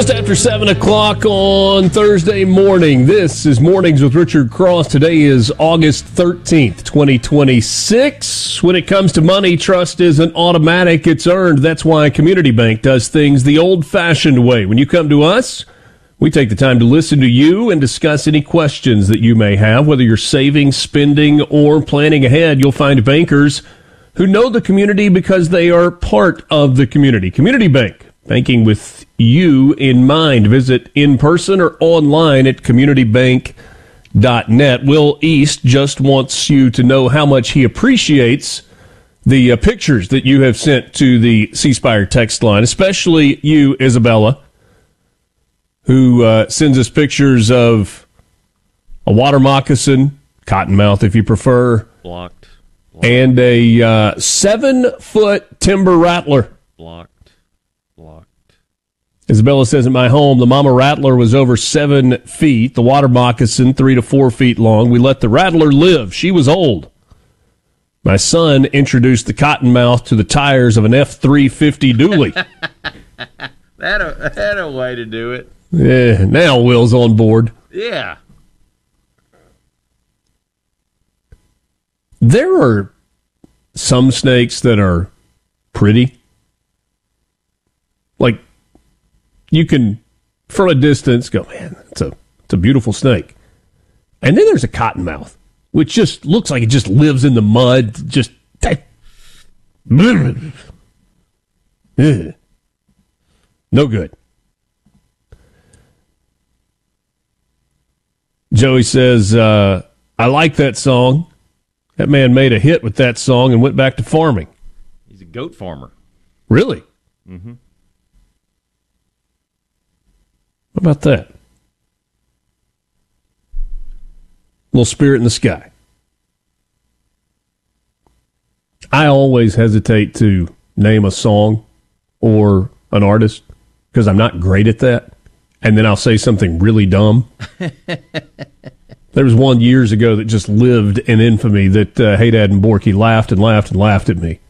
Just after 7 o'clock on Thursday morning. This is Mornings with Richard Cross. Today is August 13th, 2026. When it comes to money, trust isn't automatic, it's earned. That's why Community Bank does things the old-fashioned way. When you come to us, we take the time to listen to you and discuss any questions that you may have. Whether you're saving, spending, or planning ahead, you'll find bankers who know the community because they are part of the community. Community Bank, banking with you in mind. Visit in person or online at communitybank.net. Will East just wants you to know how much he appreciates the pictures that you have sent to the C Spire text line, especially you, Isabella, who sends us pictures of a water moccasin, cottonmouth if you prefer, blocked. And a 7-foot timber rattler. Blocked. Isabella says, at my home, the mama rattler was over 7 feet, the water moccasin 3 to 4 feet long. We let the rattler live. She was old. My son introduced the cottonmouth to the tires of an F-350 dually. That a way to do it. Yeah, now Will's on board. Yeah. There are some snakes that are pretty. Like, you can, from a distance, go, man, it's a beautiful snake. And then there's a cottonmouth, which just looks like it just lives in the mud. Just, no good. Joey says, I like that song. That man made a hit with that song and went back to farming. He's a goat farmer. Really? Mm-hmm. What about that? Little Spirit in the Sky. I always hesitate to name a song or an artist because I'm not great at that. And then I'll say something really dumb. There was one years ago that just lived in infamy that Haydad and Borky laughed and laughed and laughed at me.